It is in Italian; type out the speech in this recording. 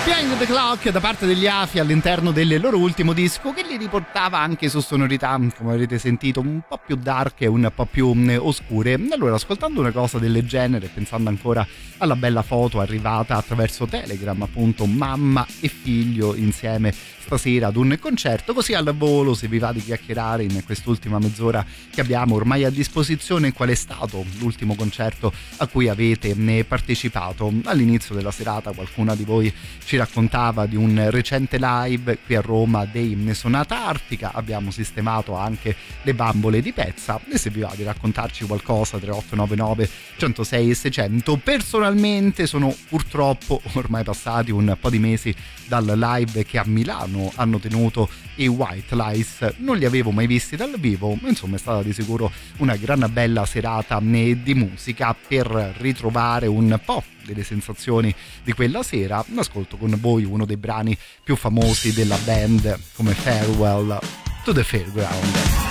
Behind the Clock da parte degli Afi all'interno del loro ultimo disco, che li riportava anche su sonorità, come avrete sentito, un po' più dark e un po' più oscure. Allora, ascoltando una cosa del genere, pensando ancora alla bella foto arrivata attraverso Telegram, appunto mamma e figlio insieme stasera ad un concerto, così al volo, se vi va di chiacchierare in quest'ultima mezz'ora che abbiamo ormai a disposizione, qual è stato l'ultimo concerto a cui avete partecipato. All'inizio della serata qualcuna di voi ci raccontava di un recente live qui a Roma dei Sonata Artica, abbiamo sistemato anche le bambole di Pezza, e se vi va di raccontarci qualcosa 3899 106 e 600. Personalmente sono purtroppo ormai passati un po' di mesi dal live che a Milano hanno tenuto i White Lies. Non li avevo mai visti dal vivo, ma insomma è stata di sicuro una gran bella serata di musica. Per ritrovare un po' delle sensazioni di quella sera, ascolto con voi uno dei brani più famosi della band, come Farewell to the Fairground.